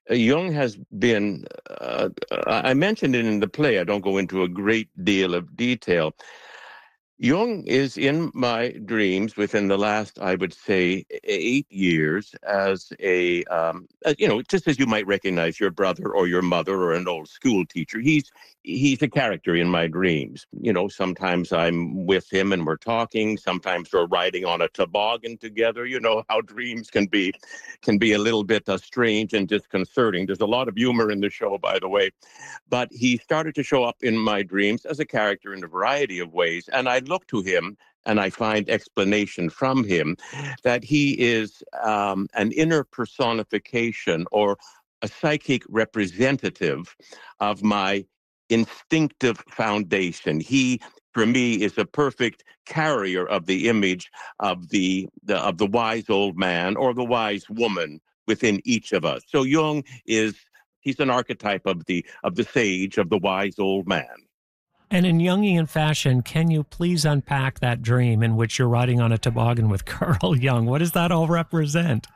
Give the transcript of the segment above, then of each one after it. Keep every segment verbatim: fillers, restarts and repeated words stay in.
Uh, Jung has been, uh, I mentioned it in the play, I don't go into a great deal of detail. Jung is in my dreams within the last, I would say, eight years as a, um, uh, you know, just as you might recognize your brother or your mother or an old school teacher. He's he's a character in my dreams. You know, sometimes I'm with him and we're talking. Sometimes we're riding on a toboggan together. You know how dreams can be, can be a little bit uh, strange and disconcerting. There's a lot of humor in the show, by the way. But he started to show up in my dreams as a character in a variety of ways. And I look to him and I find explanation from him that he is um, an inner personification or a psychic representative of my instinctive foundation. He, for me, is a perfect carrier of the image of the, the of the wise old man or the wise woman within each of us. So Jung is He's an archetype of the of the sage, of the wise old man. And in Jungian fashion, can you please unpack that dream in which you're riding on a toboggan with Carl Jung? What does that all represent?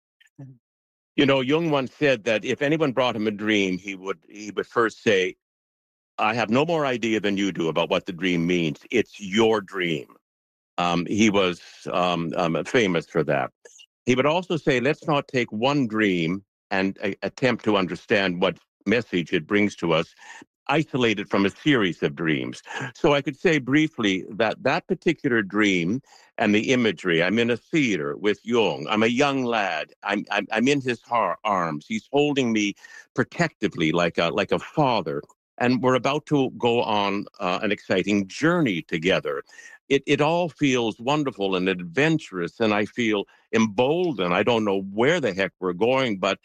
You know, Jung once said that if anyone brought him a dream, he would he would first say, "I have no more idea than you do about what the dream means. It's your dream." Um, he was um, um, famous for that. He would also say, "Let's not take one dream and uh, attempt to understand what message it brings to us, isolated from a series of dreams." So I could say briefly that that particular dream and the imagery, I'm in a theater with Jung. I'm a young lad. I'm I'm, I'm in his har- arms. He's holding me protectively like a, like a father. And we're about to go on uh, an exciting journey together. It it all feels wonderful and adventurous, and I feel emboldened. I don't know where the heck we're going, but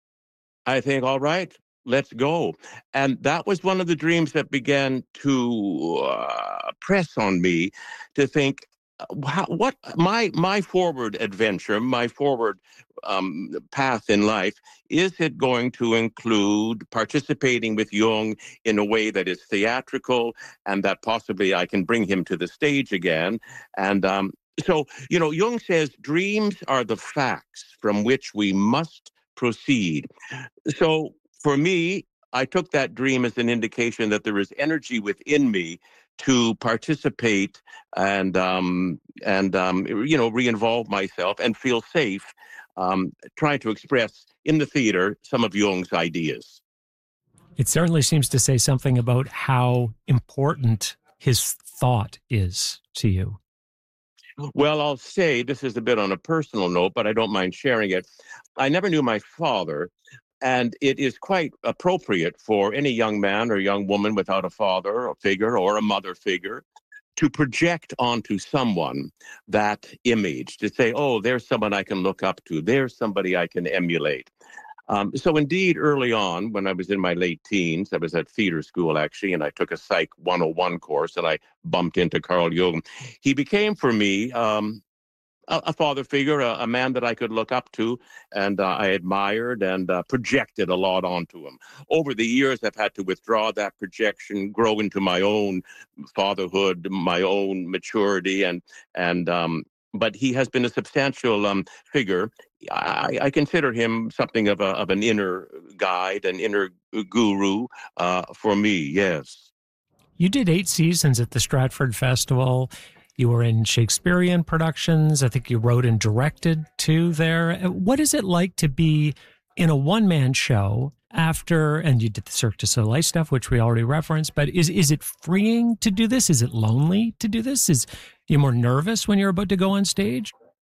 I think, all right, let's go. And that was one of the dreams that began to uh, press on me to think, uh, how, what my my forward adventure, my forward um, path in life, is it going to include participating with Jung in a way that is theatrical and that possibly I can bring him to the stage again? And um, so, you know, Jung says dreams are the facts from which we must proceed. So for me, I took that dream as an indication that there is energy within me to participate and um, and um, you know re-involve myself and feel safe, um, trying to express in the theater some of Jung's ideas. It certainly seems to say something about how important his thought is to you. Well, I'll say this is a bit on a personal note, but I don't mind sharing it. I never knew my father, and it is quite appropriate for any young man or young woman without a father or figure or a mother figure to project onto someone that image, to say, oh, there's someone I can look up to. There's somebody I can emulate. Um, so indeed, early on, when I was in my late teens, I was at theater school, actually, and I took a Psych one oh one course, and I bumped into Carl Jung. He became, for me, um, a, a father figure, a, a man that I could look up to, and uh, I admired and uh, projected a lot onto him. Over the years, I've had to withdraw that projection, grow into my own fatherhood, my own maturity, and and um, but he has been a substantial um, figure. I, I consider him something of a of an inner guide, an inner guru uh, for me. Yes. You did eight seasons at the Stratford Festival. You were in Shakespearean productions. I think you wrote and directed too there. What is it like to be in a one-man show after, and you did the Cirque du Soleil stuff, which we already referenced, but is is it freeing to do this? Is it lonely to do this? Is you more nervous when you're about to go on stage?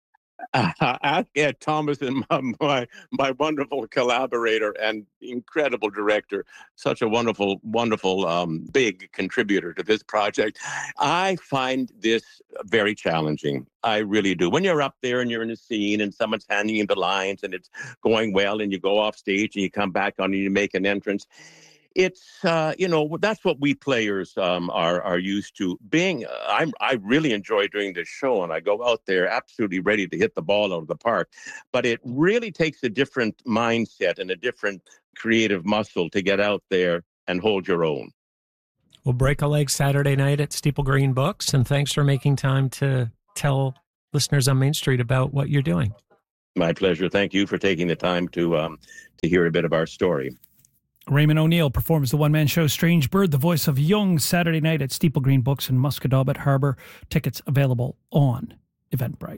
Uh, ask Ed Thomas and my, my my wonderful collaborator and incredible director, such a wonderful, wonderful, um, big contributor to this project. I find this very challenging. I really do. When you're up there and you're in a scene and someone's handing you the lines and it's going well and you go off stage and you come back on and you make an entrance, it's uh, you know that's what we players um, are are used to being. Uh, I'm I really enjoy doing this show, and I go out there absolutely ready to hit the ball out of the park. But it really takes a different mindset and a different creative muscle to get out there and hold your own. We'll break a leg Saturday night at Steeple Green Books, and thanks for making time to tell listeners on Main Street about what you're doing. My pleasure. Thank you for taking the time to um, to hear a bit of our story. Raymond O'Neill performs the one-man show Strange Bird, the voice of Young, Saturday night at Steeple Green Books in Musquodoboit Harbour. Tickets available on Eventbrite.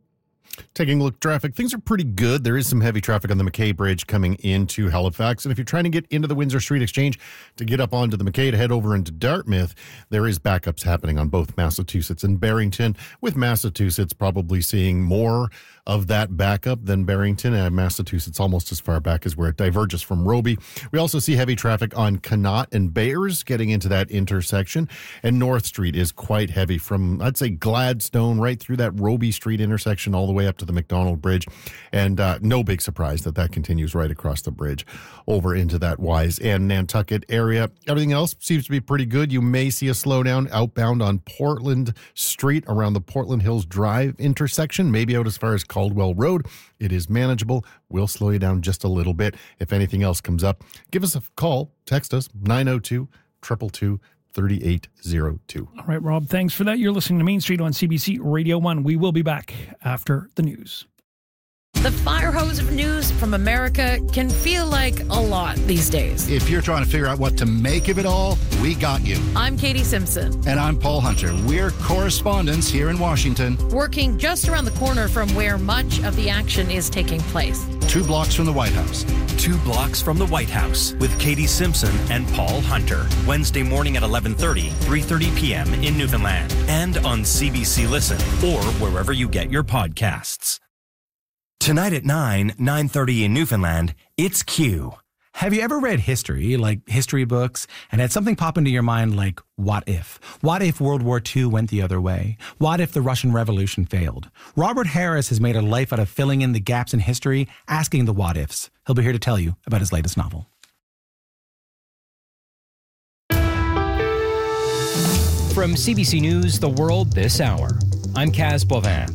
Taking a look at traffic, things are pretty good. There is some heavy traffic on the McKay Bridge coming into Halifax. And if you're trying to get into the Windsor Street Exchange to get up onto the McKay to head over into Dartmouth, there is backups happening on both Massachusetts and Barrington, with Massachusetts probably seeing more of that backup than Barrington. And Massachusetts almost as far back as where it diverges from Roby. We also see heavy traffic on Connaught and Bayers getting into that intersection. And North Street is quite heavy from, I'd say, Gladstone right through that Roby Street intersection all the way up to the McDonald Bridge. And uh, no big surprise that that continues right across the bridge over into that Wise and Nantucket area. Everything else seems to be pretty good. You may see a slowdown outbound on Portland Street around the Portland Hills Drive intersection, maybe out as far as Caldwell Road. It is manageable. We'll slow you down just a little bit. If anything else comes up, give us a call, text us, nine oh two, two two two, three eight oh two. All right, Rob, thanks for that. You're listening to Main Street on C B C Radio one. We will be back after the news. The fire hose of news from America can feel like a lot these days. If you're trying to figure out what to make of it all, we got you. I'm Katie Simpson. And I'm Paul Hunter. We're correspondents here in Washington. Working just around the corner from where much of the action is taking place. Two blocks from the White House. Two blocks from the White House with Katie Simpson and Paul Hunter. Wednesday morning at eleven thirty, three thirty p.m. in Newfoundland. And on C B C Listen or wherever you get your podcasts. Tonight at nine, nine thirty in Newfoundland, it's Q. Have you ever read history, like history books, and had something pop into your mind like, what if? What if World War Two went the other way? What if the Russian Revolution failed? Robert Harris has made a life out of filling in the gaps in history, asking the what ifs. He'll be here to tell you about his latest novel. From C B C News, The World This Hour, I'm Kaz Bovin.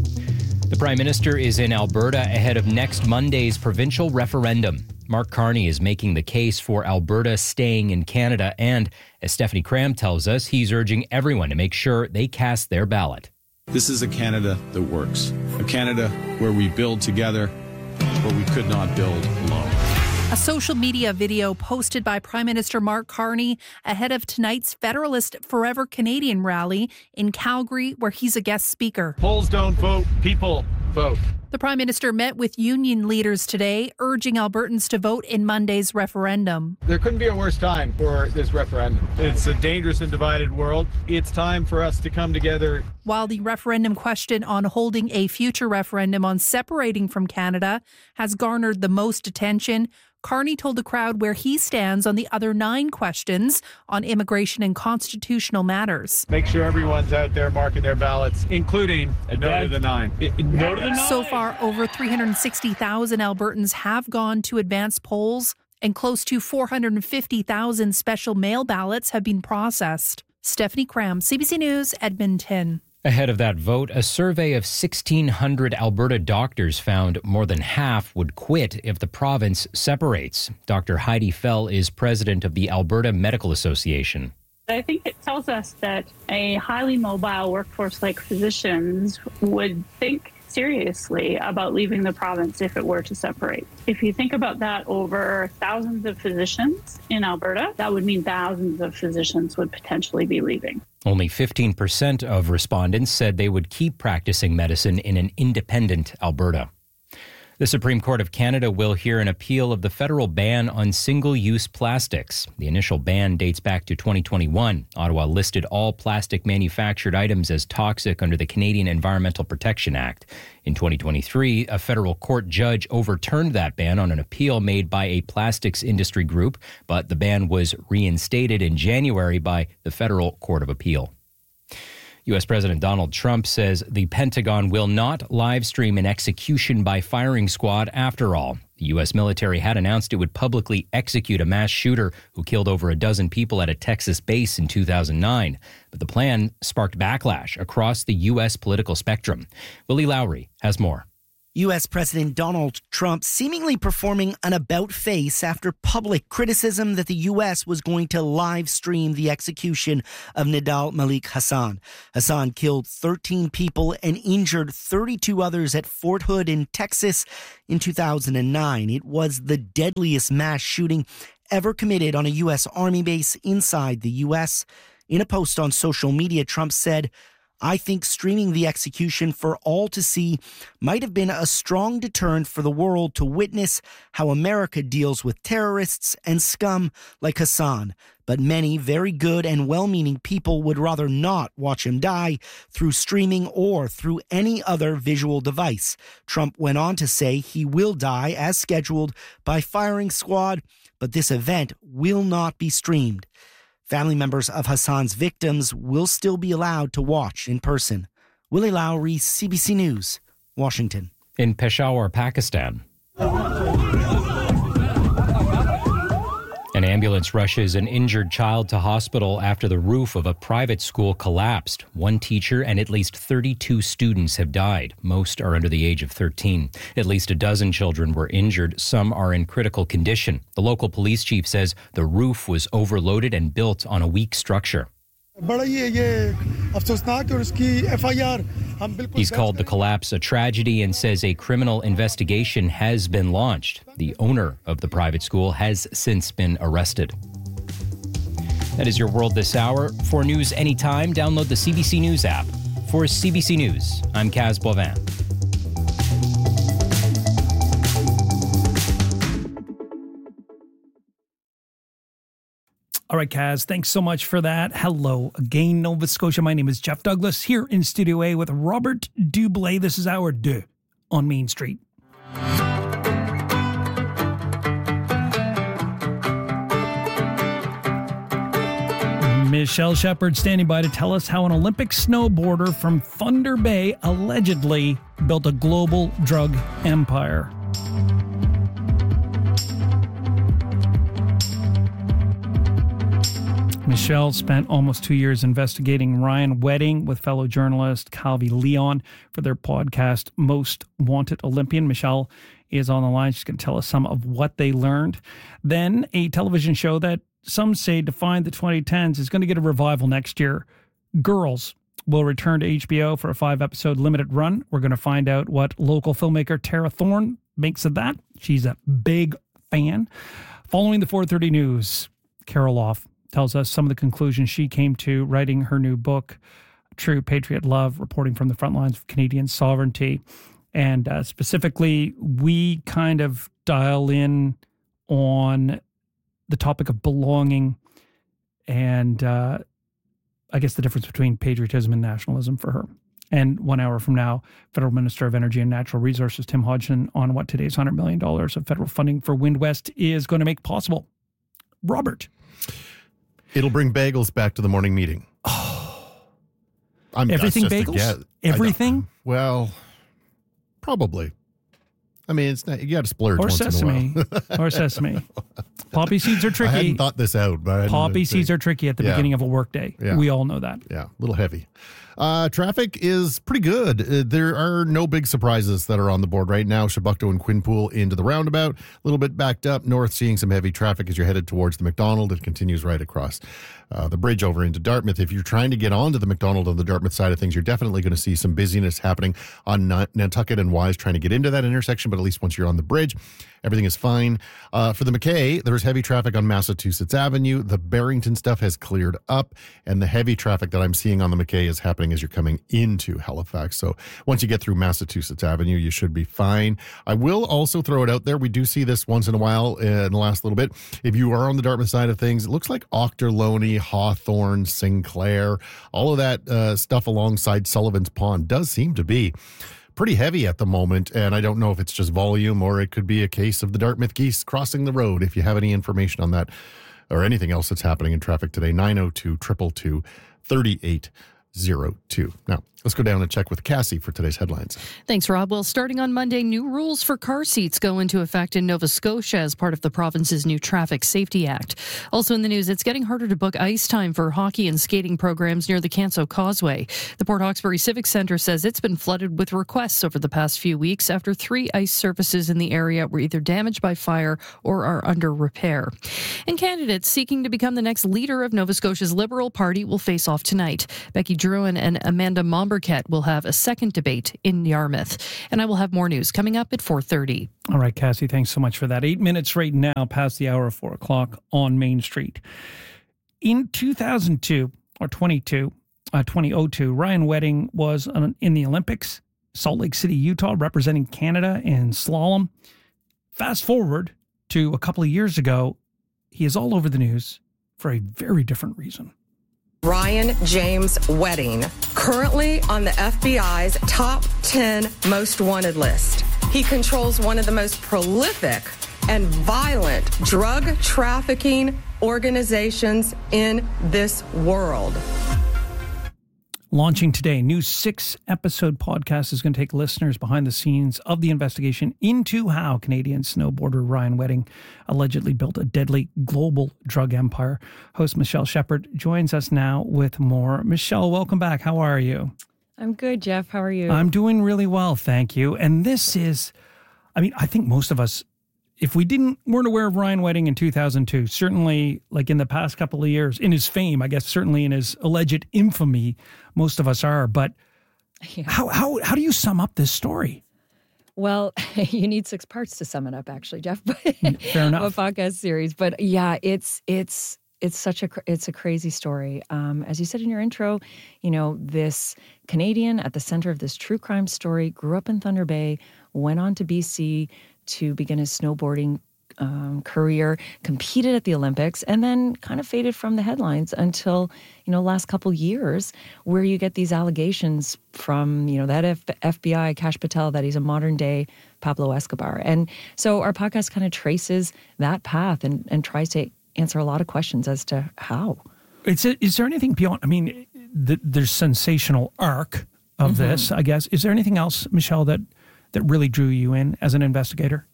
The Prime Minister is in Alberta ahead of next Monday's provincial referendum. Mark Carney is making the case for Alberta staying in Canada, and as Stephanie Cram tells us, he's urging everyone to make sure they cast their ballot. This is a Canada that works, a Canada where we build together, where we could not build alone. A social media video posted by Prime Minister Mark Carney ahead of tonight's Federalist Forever Canadian rally in Calgary, where he's a guest speaker. Polls don't vote, people vote. The Prime Minister met with union leaders today, urging Albertans to vote in Monday's referendum. There couldn't be a worse time for this referendum. It's a dangerous and divided world. It's time for us to come together. While the referendum question on holding a future referendum on separating from Canada has garnered the most attention, Carney told the crowd where he stands on the other nine questions on immigration and constitutional matters. Make sure everyone's out there marking their ballots, including a no to the nine. No to the nine. So far, over three hundred sixty thousand Albertans have gone to advance polls, and close to four hundred fifty thousand special mail ballots have been processed. Stephanie Cram, C B C News, Edmonton. Ahead of that vote, a survey of sixteen hundred Alberta doctors found more than half would quit if the province separates. Doctor Heidi Fell is president of the Alberta Medical Association. I think it tells us that a highly mobile workforce like physicians would think seriously about leaving the province if it were to separate. If you think about that over thousands of physicians in Alberta, that would mean thousands of physicians would potentially be leaving. Only fifteen percent of respondents said they would keep practicing medicine in an independent Alberta. The Supreme Court of Canada will hear an appeal of the federal ban on single-use plastics. The initial ban dates back to twenty twenty-one. Ottawa listed all plastic manufactured items as toxic under the Canadian Environmental Protection Act. In twenty twenty-three, a federal court judge overturned that ban on an appeal made by a plastics industry group, but the ban was reinstated in January by the Federal Court of Appeal. U S President Donald Trump says the Pentagon will not live stream an execution by firing squad after all. The U S military had announced it would publicly execute a mass shooter who killed over a dozen people at a Texas base in two thousand nine. But the plan sparked backlash across the U S political spectrum. Willie Lowry has more. U S. President Donald Trump seemingly performing an about-face after public criticism that the U S was going to live stream the execution of Nidal Malik Hasan. Hasan killed thirteen people and injured thirty-two others at Fort Hood in Texas in two thousand nine. It was the deadliest mass shooting ever committed on a U S. Army base inside the U S. In a post on social media, Trump said, "I think streaming the execution for all to see might have been a strong deterrent for the world to witness how America deals with terrorists and scum like Hasan. But many very good and well-meaning people would rather not watch him die through streaming or through any other visual device." Trump went on to say he will die as scheduled by firing squad, but this event will not be streamed. Family members of Hasan's victims will still be allowed to watch in person. Willie Lowry, C B C News, Washington. In Peshawar, Pakistan, an ambulance rushes an injured child to hospital after the roof of a private school collapsed. One teacher and at least thirty-two students have died. Most are under the age of thirteen. At least a dozen children were injured. Some are in critical condition. The local police chief says the roof was overloaded and built on a weak structure. He's called the collapse a tragedy and says a criminal investigation has been launched. The owner of the private school has since been arrested. That is your world this hour. For news anytime, download the C B C News app. For C B C News, I'm Kaz Boivin. All right, Kaz, thanks so much for that. Hello again, Nova Scotia. My name is Jeff Douglas here in Studio A with Robert Dublé. This is our Deux on Main Street. Michelle Shepard standing by to tell us how an Olympic snowboarder from Thunder Bay allegedly built a global drug empire. Michelle spent almost two years investigating Ryan Wedding with fellow journalist Calvi Leon for their podcast, Most Wanted Olympian. Michelle is on the line. She's going to tell us some of what they learned. Then a television show that some say defined the twenty tens is going to get a revival next year. Girls will return to H B O for a five-episode limited run. We're going to find out what local filmmaker Tara Thorne makes of that. She's a big fan. Following the four thirty news, Carol Off tells us some of the conclusions she came to writing her new book, True Patriot Love, reporting from the front lines of Canadian sovereignty. And uh, specifically, we kind of dial in on the topic of belonging and uh, I guess the difference between patriotism and nationalism for her. And one hour from now, Federal Minister of Energy and Natural Resources, Tim Hodgson, on what today's one hundred million dollars of federal funding for Wind West is going to make possible. Robert. It'll bring bagels back to the morning meeting. Oh. I'm, Everything bagels? Everything? Well, probably. I mean, it's not, you got to splurge or once sesame. in a while. Or sesame. Poppy seeds are tricky. I hadn't thought this out. But Poppy seeds are tricky at the yeah. beginning of a workday. Yeah. We all know that. Yeah, a little heavy. Uh, traffic is pretty good. Uh, there are no big surprises that are on the board right now. Chebucto and Quinpool into the roundabout. A little bit backed up north, seeing some heavy traffic as you're headed towards the McDonald. It continues right across uh, the bridge over into Dartmouth. If you're trying to get onto the McDonald on the Dartmouth side of things, you're definitely going to see some busyness happening on Nantucket and Wise trying to get into that intersection. But at least once you're on the bridge, everything is fine. Uh, for the McKay, there's heavy traffic on Massachusetts Avenue. The Barrington stuff has cleared up, and the heavy traffic that I'm seeing on the McKay is happening as you're coming into Halifax. So once you get through Massachusetts Avenue, you should be fine. I will also throw it out there. We do see this once in a while in the last little bit. If you are on the Dartmouth side of things, it looks like Ochterlony, Hawthorne, Sinclair, all of that uh, stuff alongside Sullivan's Pond does seem to be pretty heavy at the moment, and I don't know if it's just volume or it could be a case of the Dartmouth geese crossing the road. If you have any information on that or anything else that's happening in traffic today, nine oh two, two two two, three eight zero two. Now, Let's go down and check with Cassie for today's headlines. Thanks, Rob. Well, starting on Monday, new rules for car seats go into effect in Nova Scotia as part of the province's new Traffic Safety Act. Also in the news, it's getting harder to book ice time for hockey and skating programs near the Canso Causeway. The Port Hawkesbury Civic Centre says it's been flooded with requests over the past few weeks after three ice surfaces in the area were either damaged by fire or are under repair. And candidates seeking to become the next leader of Nova Scotia's Liberal Party will face off tonight. Becky Drouin and Amanda Momberket will have a second debate in Yarmouth. And I will have more news coming up at four thirty. All right, Cassie, thanks so much for that. Eight minutes right now past the hour of four o'clock on Main Street. In two thousand two, or twenty-two, uh, twenty oh two, Ryan Wedding was in the Olympics, Salt Lake City, Utah, representing Canada in slalom. Fast forward to a couple of years ago, he is all over the news for a very different reason. Ryan James Wedding, currently on the F B I's top ten most wanted list. He controls one of the most prolific and violent drug trafficking organizations in this world. Launching today, new six-episode podcast is going to take listeners behind the scenes of the investigation into how Canadian snowboarder Ryan Wedding allegedly built a deadly global drug empire. Host Michelle Shepard joins us now with more. Michelle, welcome back. How are you? I'm good, Jeff. How are you? I'm doing really well, thank you. And this is, I mean, I think most of us, if we didn't weren't aware of Ryan Wedding in two thousand two, certainly like in the past couple of years, in his fame, I guess certainly in his alleged infamy, most of us are. But yeah. how how how do you sum up this story? Well, you need six parts to sum it up, actually, Jeff. Fair enough. A podcast series, but yeah, it's it's it's such a it's a crazy story. Um, as you said in your intro, you know, this Canadian at the center of this true crime story grew up in Thunder Bay, went on to B C to begin his snowboarding um, career, competed at the Olympics, and then kind of faded from the headlines until, you know, last couple years, where you get these allegations from, you know, that F- FBI, Kash Patel, that he's a modern day Pablo Escobar. And so our podcast kind of traces that path and, and tries to answer a lot of questions as to how. It's a, is there anything beyond, I mean, the, there's sensational arc of mm-hmm. this, I guess. Is there anything else, Michelle, that that really drew you in as an investigator?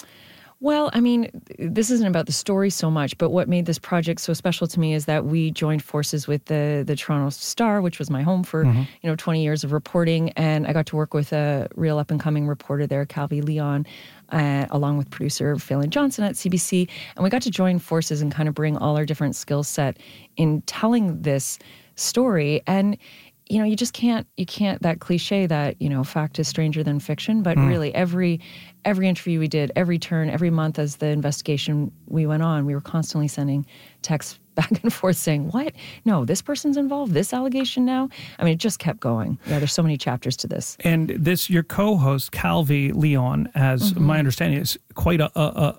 Well, I mean, this isn't about the story so much, but what made this project so special to me is that we joined forces with the the Toronto Star, which was my home for, mm-hmm. you know, twenty years of reporting. And I got to work with a real up-and-coming reporter there, Calvi Leon, uh, along with producer Phelan Johnson at C B C. And we got to join forces and kind of bring all our different skill set in telling this story. And you know, you just can't, you can't, that cliche that, you know, fact is stranger than fiction, but mm. really every, every interview we did, every turn, every month as the investigation we went on, we were constantly sending texts back and forth saying, what? No, this person's involved, this allegation now? I mean, it just kept going. Yeah, there's so many chapters to this. And this, your co-host, Calvi Leon, has, mm-hmm. my understanding is quite a, a,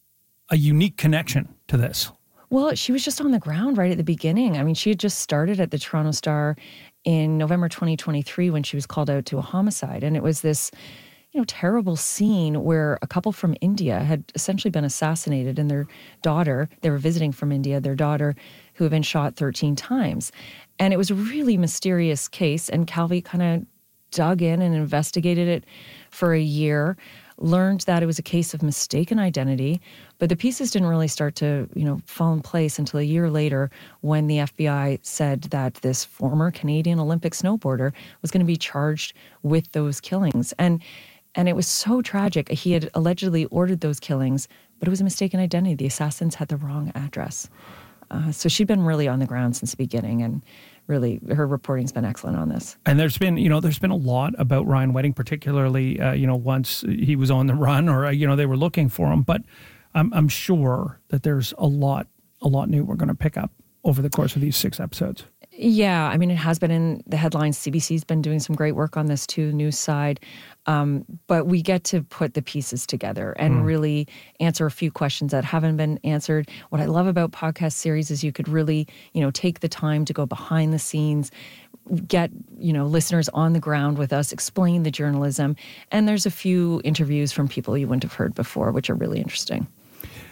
a unique connection to this. Well, she was just on the ground right at the beginning. I mean, she had just started at the Toronto Star in November twenty twenty-three when she was called out to a homicide. And it was this, you know, terrible scene where a couple from India had essentially been assassinated, and their daughter, they were visiting from India, their daughter, who had been shot thirteen times. And it was a really mysterious case, and Calvi kind of dug in and investigated it for a year, learned that it was a case of mistaken identity, but the pieces didn't really start to, you know, fall in place until a year later when the F B I said that this former Canadian Olympic snowboarder was going to be charged with those killings. And and it was so tragic. He had allegedly ordered those killings, but it was a mistaken identity. The assassins had the wrong address. Uh, so she'd been really on the ground since the beginning, and really her reporting's been excellent on this. And there's been, you know, there's been a lot about Ryan Wedding, particularly, uh, you know, once he was on the run or, uh, you know, they were looking for him. But I'm, I'm sure that there's a lot, a lot new we're going to pick up over the course of these six episodes. Yeah, I mean, it has been in the headlines. C B C's been doing some great work on this too, the news side. Um, but we get to put the pieces together and mm. really answer a few questions that haven't been answered. What I love about podcast series is you could really, you know, take the time to go behind the scenes, get, you know, listeners on the ground with us, explain the journalism. And there's a few interviews from people you wouldn't have heard before, which are really interesting.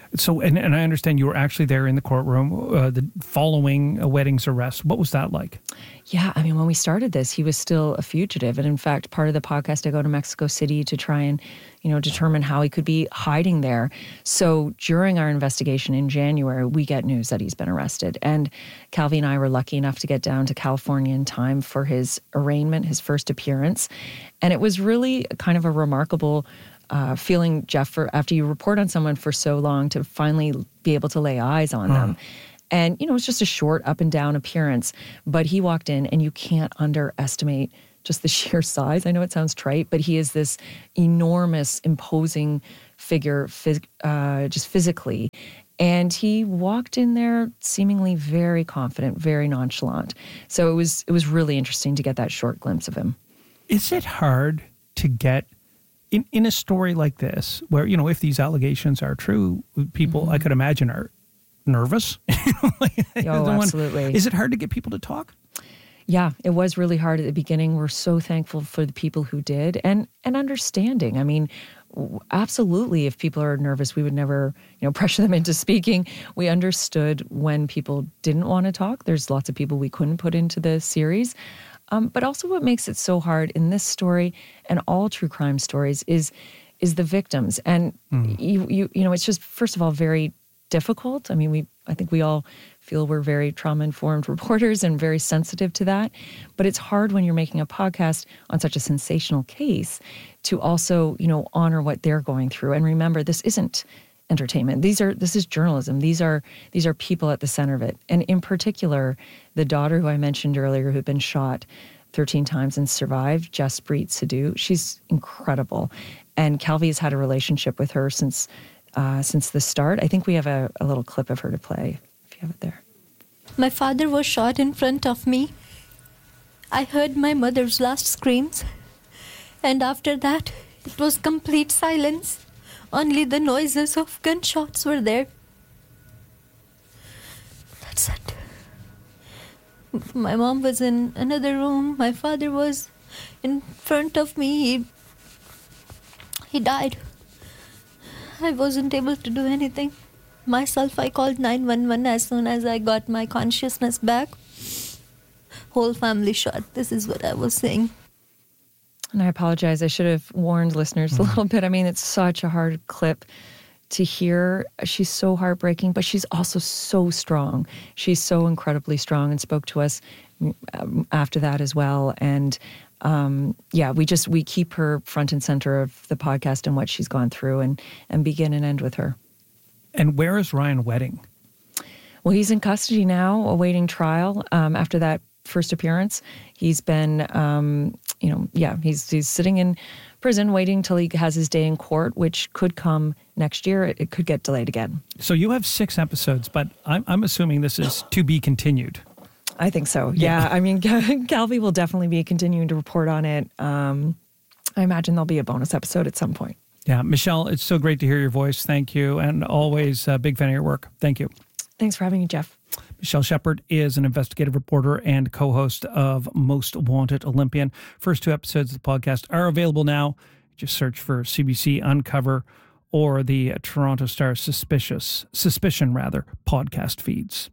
So, and, and I understand you were actually there in the courtroom uh, the following a Wedding's arrest. What was that like? Yeah, I mean, when we started this, he was still a fugitive. And in fact, part of the podcast, I go to Mexico City to try and, you know, determine how he could be hiding there. So during our investigation in January, we get news that he's been arrested. And Calvi and I were lucky enough to get down to California in time for his arraignment, his first appearance. And it was really kind of a remarkable uh, feeling, Jeff, for after you report on someone for so long to finally be able to lay eyes on them. And, you know, it's just a short up and down appearance. But he walked in, and you can't underestimate just the sheer size. I know it sounds trite, but he is this enormous, imposing figure, phys- uh, just physically. And he walked in there seemingly very confident, very nonchalant. So it was it was really interesting to get that short glimpse of him. Is it hard to get in, in a story like this, where, you know, if these allegations are true, people, mm-hmm. I could imagine, are nervous? like, oh, absolutely. One, is it hard to get people to talk? Yeah, it was really hard at the beginning. We're so thankful for the people who did, and and understanding. I mean, absolutely, if people are nervous, we would never, you know, pressure them into speaking. We understood when people didn't want to talk. There's lots of people we couldn't put into the series. Um, but also what makes it so hard in this story and all true crime stories is is the victims. And mm. you, you you know, it's just, first of all, very difficult. I mean, we I think we all feel we're very trauma-informed reporters and very sensitive to that. But it's hard when you're making a podcast on such a sensational case to also, you know, honor what they're going through. And remember, this isn't entertainment. These are this is journalism. These are these are people at the center of it. And in particular, the daughter who I mentioned earlier, who'd been shot thirteen times and survived, Jaspreet Sidhu, she's incredible. And Calvi has had a relationship with her since uh, since the start. I think we have a, a little clip of her to play, if you have it there. My father was shot in front of me. I heard my mother's last screams. And after that, it was complete silence. Only the noises of gunshots were there. That's it. My mom was in another room. My father was in front of me. He, he died. I wasn't able to do anything. Myself, I called nine one one as soon as I got my consciousness back. Whole family shot. This is what I was saying. And I apologize. I should have warned listeners mm-hmm. a little bit. I mean, it's such a hard clip to hear. She's so heartbreaking, but she's also so strong. She's so incredibly strong and spoke to us after that as well. And um, yeah, we just, we keep her front and center of the podcast and what she's gone through, and, and begin and end with her. And where is Ryan Wedding? Well, he's in custody now, awaiting trial. Um, after that first appearance, he's been, um, you know, yeah, he's he's sitting in prison waiting till he has his day in court, which could come next year. It, it could get delayed again. So you have six episodes, but I'm, I'm assuming this is to be continued. I think so. Yeah, yeah. I mean, Calvi will definitely be continuing to report on it. Um, I imagine there'll be a bonus episode at some point. Yeah, Michelle, it's so great to hear your voice. Thank you. And always a big fan of your work. Thank you. Thanks for having me, Jeff. Michelle Shepard is an investigative reporter and co-host of Most Wanted Olympian. First two episodes of the podcast are available now. Just search for C B C Uncover or the Toronto Star Suspicious, Suspicion rather, podcast feeds.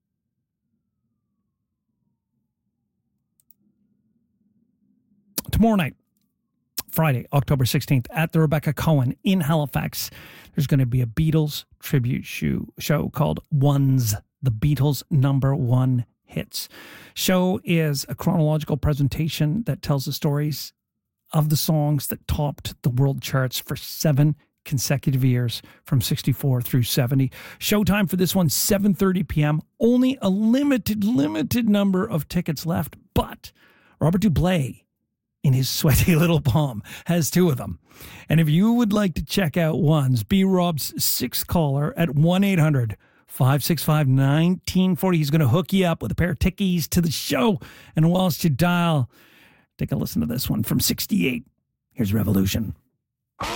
Tomorrow night, Friday, October sixteenth, at the Rebecca Cohen in Halifax, there's going to be a Beatles tribute show, show called Ones, the Beatles' number one hits. Show is a chronological presentation that tells the stories of the songs that topped the world charts for seven consecutive years from sixty-four through seventy. Showtime for this one, seven thirty p.m. Only a limited, limited number of tickets left, but Robert Dublé, in his sweaty little palm, has two of them. And if you would like to check out Ones, be Rob's sixth caller at one eight hundred five six five one nine four zero. He's going to hook you up with a pair of tickies to the show. And whilst you dial, take a listen to this one from sixty-eight. Here's Revolution.